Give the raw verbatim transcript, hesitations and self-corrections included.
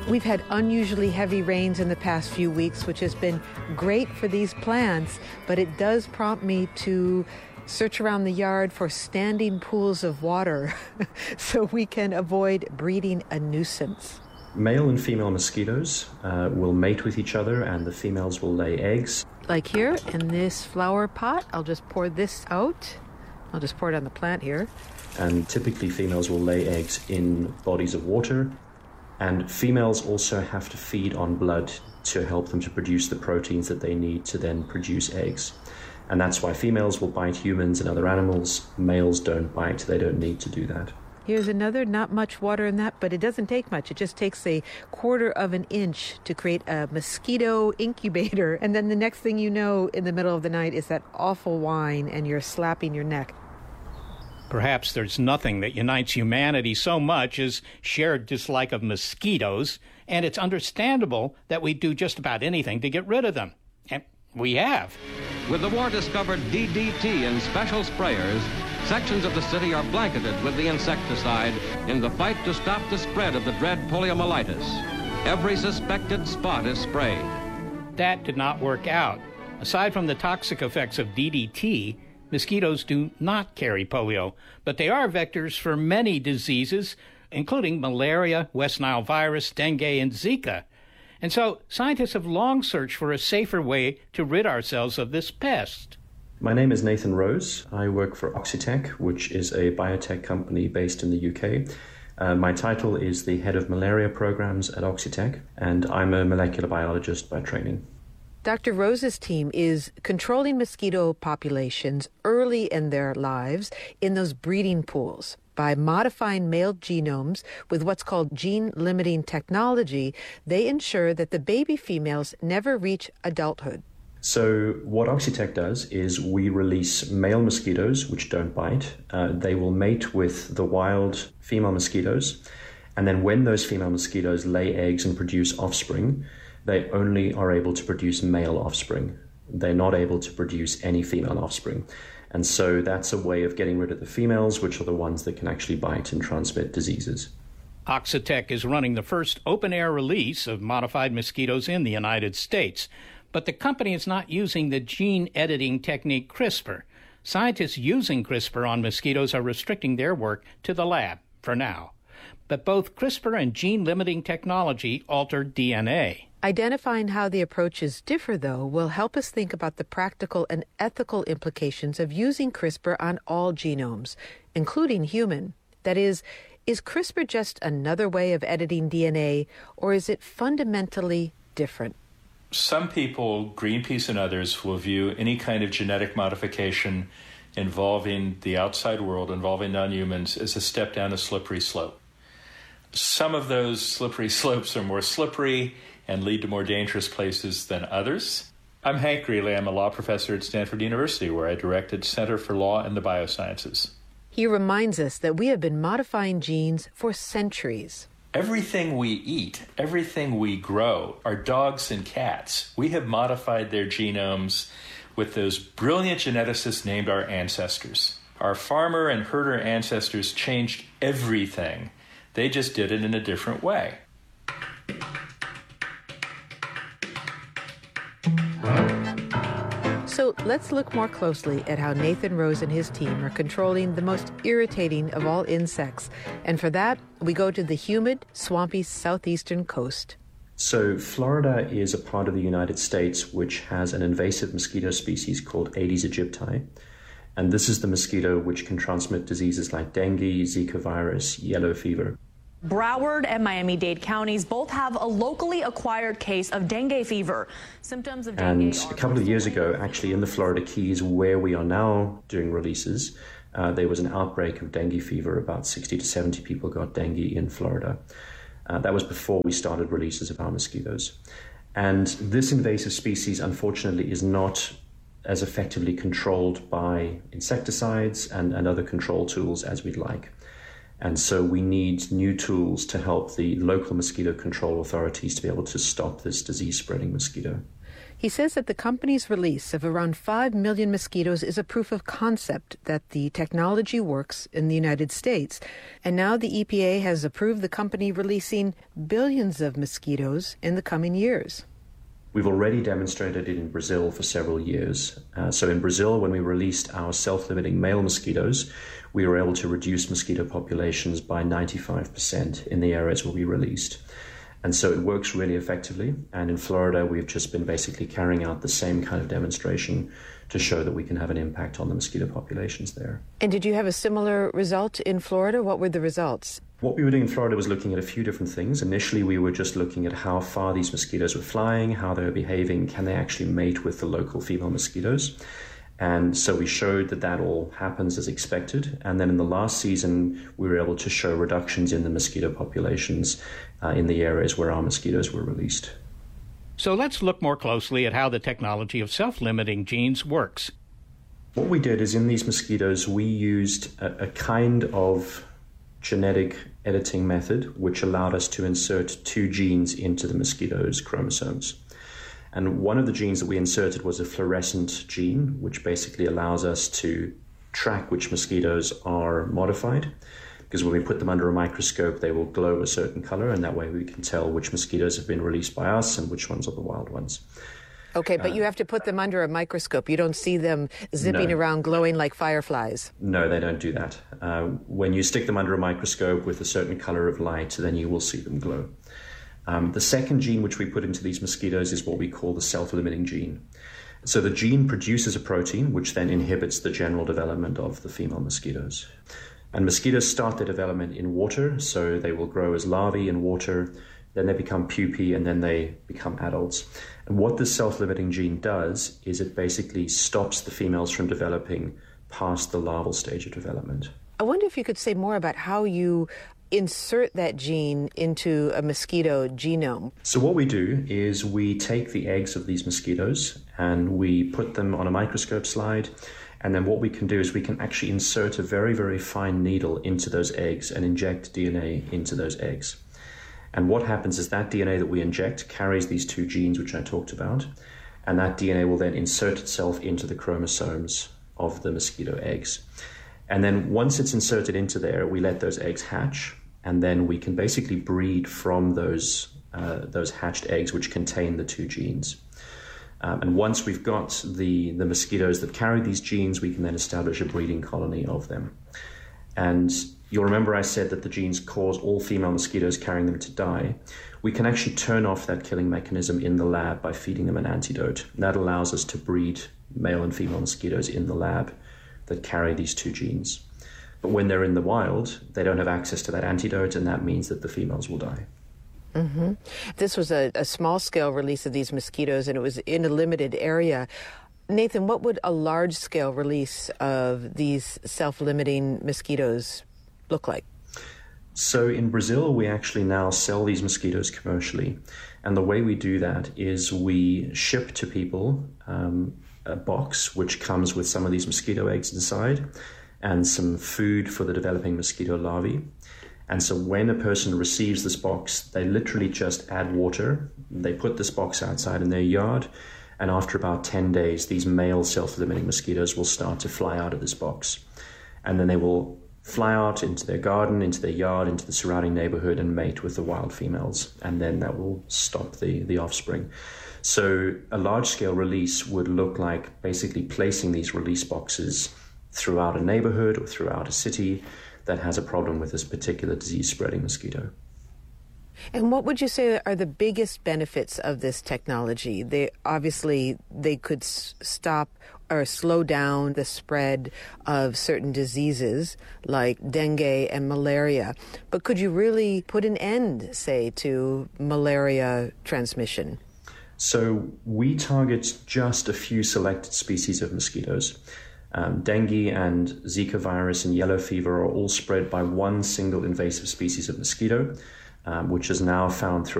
We've had unusually heavy rains in the past few weeks, which has been great for these plants, but it does prompt me to search around the yard for standing pools of water so we can avoid breeding a nuisance. Male and female mosquitoes uh, will mate with each other, and the females will lay eggs. Like here in this flower pot, I'll just pour this out. I'll just pour it on the plant here. And typically females will lay eggs in bodies of water. And females also have to feed on blood to help them to produce the proteins that they need to then produce eggs. And that's why females will bite humans and other animals. Males don't bite. They don't need to do that. Here's another, not much water in that, but it doesn't take much. It just takes a quarter of an inch to create a mosquito incubator. And then the next thing you know, in the middle of the night, is that awful whine and you're slapping your neck. Perhaps there's nothing that unites humanity so much as shared dislike of mosquitoes, and it's understandable that we do just about anything to get rid of them. And we have. With the war-discovered D D T and special sprayers, sections of the city are blanketed with the insecticide in the fight to stop the spread of the dread poliomyelitis. Every suspected spot is sprayed. That did not work out. Aside from the toxic effects of D D T, mosquitoes do not carry polio, but they are vectors for many diseases, including malaria, West Nile virus, dengue, and Zika. And so scientists have long searched for a safer way to rid ourselves of this pest. My name is Nathan Rose. I work for Oxitec, which is a biotech company based in the U K. Uh, my title is the head of malaria programs at Oxitec, and I'm a molecular biologist by training. Doctor Rose's team is controlling mosquito populations early in their lives in those breeding pools. By modifying male genomes with what's called gene-limiting technology, they ensure that the baby females never reach adulthood. So what Oxitec does is we release male mosquitoes, which don't bite. Uh, they will mate with the wild female mosquitoes. And then when those female mosquitoes lay eggs and produce offspring, they only are able to produce male offspring. They're not able to produce any female offspring. And so that's a way of getting rid of the females, which are the ones that can actually bite and transmit diseases. Oxitec is running the first open-air release of modified mosquitoes in the United States. But the company is not using the gene editing technique CRISPR. Scientists using CRISPR on mosquitoes are restricting their work to the lab for now. But both CRISPR and gene-limiting technology alter D N A. Identifying how the approaches differ, though, will help us think about the practical and ethical implications of using CRISPR on all genomes, including human. That is, is CRISPR just another way of editing D N A, or is it fundamentally different? Some people, Greenpeace and others, will view any kind of genetic modification involving the outside world, involving non-humans, as a step down a slippery slope. Some of those slippery slopes are more slippery and lead to more dangerous places than others. I'm Hank Greeley. I'm a law professor at Stanford University, where I directed Center for Law and the Biosciences. He reminds us that we have been modifying genes for centuries. Everything we eat, everything we grow, are dogs and cats. We have modified their genomes with those brilliant geneticists named our ancestors. Our farmer and herder ancestors changed everything. They just did it in a different way. So let's look more closely at how Nathan Rose and his team are controlling the most irritating of all insects. And for that, we go to the humid, swampy southeastern coast. So Florida is a part of the United States which has an invasive mosquito species called Aedes aegypti. And this is the mosquito which can transmit diseases like dengue, Zika virus, yellow fever. Broward and Miami-Dade counties both have a locally acquired case of dengue fever. Symptoms of dengue And a couple of years ago, actually in the Florida Keys, where we are now doing releases, uh, there was an outbreak of dengue fever. About sixty to seventy people got dengue in Florida. Uh, that was before we started releases of our mosquitoes. And this invasive species, unfortunately, is not as effectively controlled by insecticides and, and other control tools as we'd like. And so we need new tools to help the local mosquito control authorities to be able to stop this disease-spreading mosquito. He says that the company's release of around five million mosquitoes is a proof of concept that the technology works in the United States. And now the E P A has approved the company releasing billions of mosquitoes in the coming years. We've already demonstrated it in Brazil for several years. Uh, so in Brazil, when we released our self-limiting male mosquitoes, we were able to reduce mosquito populations by ninety-five percent in the areas where we released. And so it works really effectively. And in Florida, we've just been basically carrying out the same kind of demonstration to show that we can have an impact on the mosquito populations there. And did you have a similar result in Florida? What were the results? What we were doing in Florida was looking at a few different things. Initially, we were just looking at how far these mosquitoes were flying, how they were behaving, can they actually mate with the local female mosquitoes? And so we showed that that all happens as expected. And then in the last season, we were able to show reductions in the mosquito populations uh, in the areas where our mosquitoes were released. So let's look more closely at how the technology of self-limiting genes works. What we did is in these mosquitoes, we used a, a kind of genetic editing method which allowed us to insert two genes into the mosquito's chromosomes. And one of the genes that we inserted was a fluorescent gene, which basically allows us to track which mosquitoes are modified. Because when we put them under a microscope, they will glow a certain color, and that way we can tell which mosquitoes have been released by us and which ones are the wild ones. Okay, but uh, you have to put them under a microscope. You don't see them zipping no. around glowing like fireflies. No, they don't do that. Uh, when you stick them under a microscope with a certain color of light, then you will see them glow. Um, the second gene which we put into these mosquitoes is what we call the self-limiting gene. So the gene produces a protein which then inhibits the general development of the female mosquitoes. And mosquitoes start their development in water, so they will grow as larvae in water, then they become pupae, and then they become adults. And what this self-limiting gene does is it basically stops the females from developing past the larval stage of development. I wonder if you could say more about how you insert that gene into a mosquito genome. So what we do is we take the eggs of these mosquitoes and we put them on a microscope slide, and then what we can do is we can actually insert a very, very fine needle into those eggs and inject D N A into those eggs. And what happens is that D N A that we inject carries these two genes which I talked about, and that D N A will then insert itself into the chromosomes of the mosquito eggs. And then once it's inserted into there, we let those eggs hatch, and then we can basically breed from those uh, those hatched eggs which contain the two genes. Um, and once we've got the, the mosquitoes that carry these genes, we can then establish a breeding colony of them. And you'll remember I said that the genes cause all female mosquitoes carrying them to die. We can actually turn off that killing mechanism in the lab by feeding them an antidote. And that allows us to breed male and female mosquitoes in the lab that carry these two genes. But when they're in the wild, they don't have access to that antidote, and that means that the females will die. Mm-hmm. This was a, a small-scale release of these mosquitoes, and it was in a limited area. Nathan, what would a large-scale release of these self-limiting mosquitoes look like? So in Brazil, we actually now sell these mosquitoes commercially. And the way we do that is we ship to people um, a box which comes with some of these mosquito eggs inside and some food for the developing mosquito larvae. And so when a person receives this box, they literally just add water. They put this box outside in their yard, and after about ten days, these male self-limiting mosquitoes will start to fly out of this box. And then they will fly out into their garden, into their yard, into the surrounding neighborhood and mate with the wild females. And then that will stop the, the offspring. So a large-scale release would look like basically placing these release boxes throughout a neighborhood or throughout a city that has a problem with this particular disease-spreading mosquito. And what would you say are the biggest benefits of this technology? They obviously they could s- stop or slow down the spread of certain diseases like dengue and malaria. But could you really put an end, say, to malaria transmission? So we target just a few selected species of mosquitoes. Um, dengue and Zika virus and yellow fever are all spread by one single invasive species of mosquito, um, which is now found through